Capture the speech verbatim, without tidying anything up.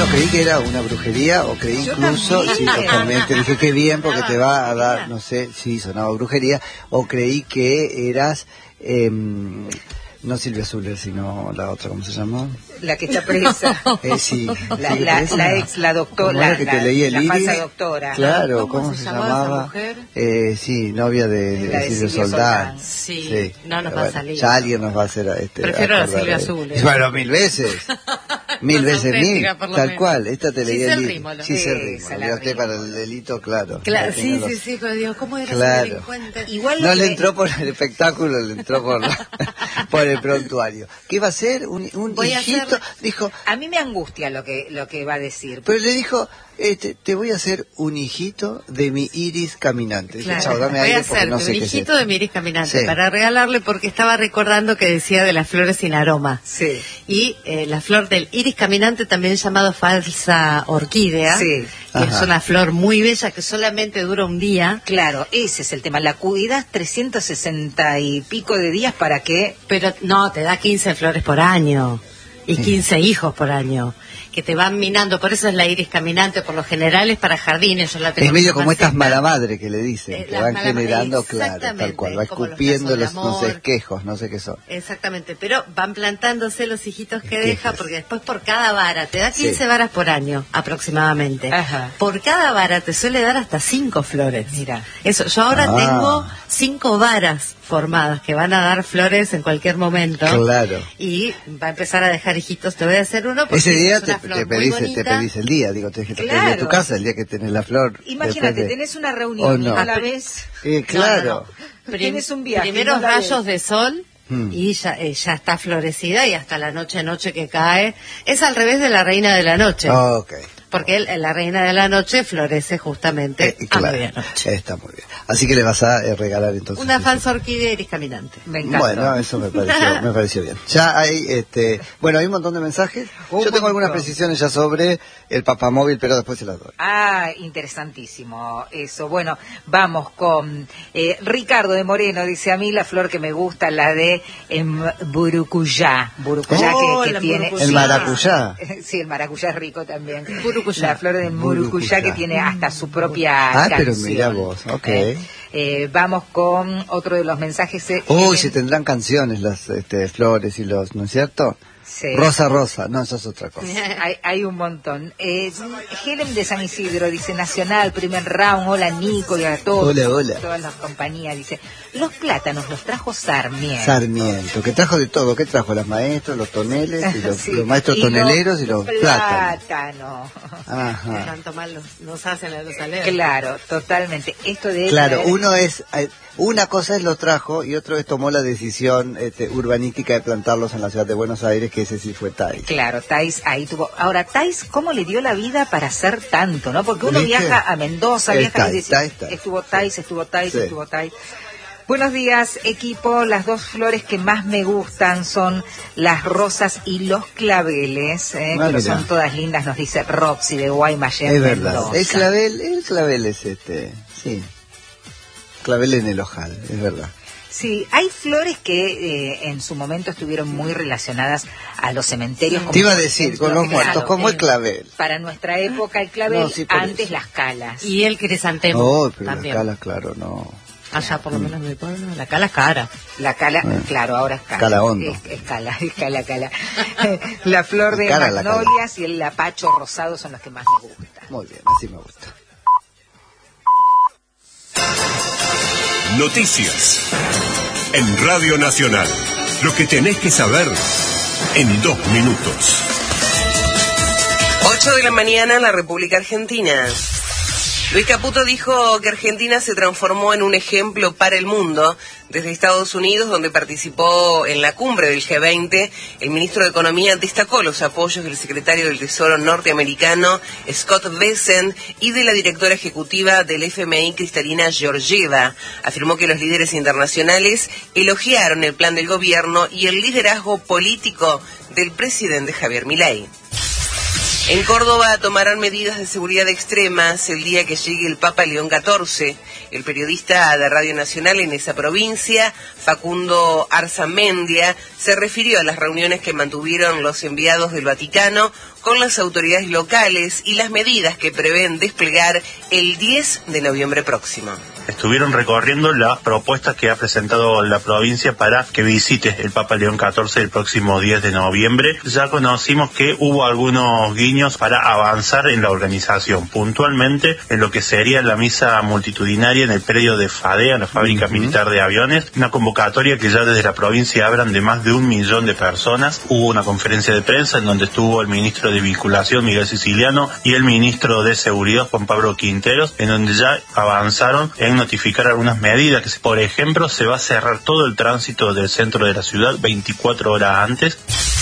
creí que era una brujería, o creí Yo incluso, también. sí, totalmente, dije que bien, porque te va a dar, no sé, sí, sonaba brujería, o creí que eras, eh, no Silvia Zuller, sino la otra, ¿cómo se llama? La que está presa. Eh, sí. La, ¿Sí, la, presa? la ex, la doctora, ¿Cómo era que la, te leí el la iris? falsa doctora. Claro, ¿Cómo ¿cómo, se se, llamaba llamaba? esa mujer? Eh, sí, novia de, de, La de Silvio Silvio Soldán. Soldán. Sí, no nos va a salir. Ya alguien nos va a hacer este. Prefiero a la acordar Silvia de- Zuller. Bueno, mil veces. Mil Más veces mil. auténtica, por lo Tal menos. cual. Esta te leí el Giselle libro. Rímolo. Giselle Esa, Rímolo. la Mira usted Rímolo. para el delito, claro. Claro, Ya sí, tiene sí, los- sí, pero digo, ¿cómo era Claro. ese delincuente? Igual No lo le que- entró por el espectáculo, le entró por, la- por el prontuario. ¿Qué iba a hacer? Un, un Voy a hijito. hacer- Dijo, A mí me angustia lo que lo que va a decir. pero le dijo, este, te voy a hacer un hijito de mi iris caminante. Dice, Claro, chao, dame voy a aire porque hacerte no sé un qué es hijito esto. de Miris Caminante Sí. para regalarle, porque estaba recordando que decía de las flores sin aroma. Sí. Y eh, la flor del iris caminante, también llamado falsa orquídea, Sí. que Ajá. es una flor muy bella que solamente dura un día, Claro, ese es el tema. La cuidas trescientos sesenta y pico de días para que... pero no, te da quince flores por año y Sí. quince hijos por año, que te van minando. Por eso es la iris caminante, por lo general es para jardines. Yo la tengo Es medio en mi como estas maceta. malamadres que le dicen, Eh, que las van malamadres, generando, claro, tal exactamente, cual, va como los escupiendo brazos los, del no sé, amor. esquejos, no sé qué son. Exactamente, pero van plantándose los hijitos que Quejas. deja, porque después por cada vara, te da quince Sí. varas por año aproximadamente. Ajá. Por cada vara te suele dar hasta cinco flores. Mira. Eso, yo ahora Ah. tengo cinco varas formadas que van a dar flores en cualquier momento. Claro. Y va a empezar a dejar hijitos. Te voy a hacer uno porque Ese día es te, una flor te, muy pedís, te bonita. pedís el día, digo, tenés que traer Claro. de tu casa el día que tenés la flor. Imagínate, después de- tenés una ¿O reunión no? y a la vez... Eh, No, no, claro. no. Prim- Tienes un viaje, Primeros no la rayos ves. de sol Hmm. y ya, eh, ya está florecida, y hasta la noche noche que cae. Es al revés de la reina de la noche. Ah, ok. Porque el- la reina de la noche florece justamente Eh, a claro, medianoche. está muy bien. Así que le vas a eh, regalar entonces. Una eso. falsa orquídea iris caminante. Me encanta. Bueno, eso me pareció, me pareció bien. Ya hay, este, bueno, hay un montón de mensajes. Un Yo tengo montón. algunas precisiones ya sobre el papamóvil, pero después se las doy. Ah, interesantísimo eso. Bueno, vamos con eh, Ricardo de Moreno. Dice, a mí la flor que me gusta, la de em, burucuyá. Burucuyá Oh, que, que la tiene... burucuyá. El maracuyá. Sí, el maracuyá es rico también. Burucuyá. La flor del Burucuyá. burucuyá que tiene hasta su propia Ah, pero canción. mira vos, ok. Eh, eh, vamos con otro de los mensajes. eh, Uy, Helen- se tendrán canciones las este, flores y los, ¿no es cierto? Sí. Rosa, rosa, no, eso es otra cosa. Hay, hay un montón. Eh, Helen de San Isidro dice, Nacional, primer round, hola Nico y a todos. Hola, hola. Todas las compañías, dice, los plátanos los trajo Sarmiento. Sarmiento, que trajo de todo, ¿qué trajo? Los maestros, los toneles, y los, Sí. los maestros Y toneleros y los plátanos. plátanos. Ajá. Tanto mal los, nos hacen a los aleros. Claro, totalmente. Esto de Claro, traer- uno es, eh, una cosa es lo trajo y otro es tomó la decisión este, urbanística de plantarlos en la ciudad de Buenos Aires, que ese sí fue Thais. Claro, Thais ahí tuvo. Ahora, Thais, ¿cómo le dio la vida para hacer tanto, no? Porque uno ¿Viste? viaja a Mendoza, El viaja y Thais, dice, Thais, Thais. estuvo Thais, estuvo Thais, Sí. estuvo Thais. Buenos días, equipo. Las dos flores que más me gustan son las rosas y los claveles, eh, Ah, pero mira. son todas lindas, nos dice Roxy de Guaymallén. Es verdad. Mendoza. El clavel, el clavel es este, sí. Clavel en el ojal, es verdad. Sí, hay flores que eh, en su momento estuvieron muy relacionadas a los cementerios. como Te iba a por decir, ejemplo, con los claro, muertos, como el eh, clavel. Para nuestra época el clavel, No, sí, por antes eso. las calas. Y el crisantemo Oh, pero también. la cala, claro, no. Allá por lo menos en mi pueblo, la cala es cara. La cala, Bueno. claro, ahora es cala. Cala hondo. Es, es cala, es cala, cala. La flor de Cara, la cala. magnolias y el apacho rosado son los que más me gustan. Muy bien, así me gusta. Noticias. En Radio Nacional. Lo que tenés que saber en dos minutos. ocho de la mañana en la República Argentina. Luis Caputo dijo que Argentina se transformó en un ejemplo para el mundo. Desde Estados Unidos, donde participó en la cumbre del G veinte, el ministro de Economía destacó los apoyos del secretario del Tesoro norteamericano, Scott Bessent, y de la directora ejecutiva del F M I, Cristalina Georgieva. Afirmó que los líderes internacionales elogiaron el plan del gobierno y el liderazgo político del presidente Javier Milei. En Córdoba tomarán medidas de seguridad extremas el día que llegue el Papa León catorce. El periodista de Radio Nacional en esa provincia, Facundo Arzamendia, se refirió a las reuniones que mantuvieron los enviados del Vaticano con las autoridades locales y las medidas que prevén desplegar el diez de noviembre próximo. Estuvieron recorriendo las propuestas que ha presentado la provincia para que visite el Papa León catorce el próximo diez de noviembre. Ya conocimos que hubo algunos guiños para avanzar en la organización, puntualmente en lo que sería la misa multitudinaria en el predio de FADEA, la fábrica uh-huh. militar de aviones, una convocatoria que ya desde la provincia hablan de más de un millón de personas. Hubo una conferencia de prensa en donde estuvo el ministro de Vinculación, Miguel Siciliano, y el ministro de Seguridad, Juan Pablo Quinteros, en donde ya avanzaron en notificar algunas medidas, que por ejemplo se va a cerrar todo el tránsito del centro de la ciudad veinticuatro horas antes.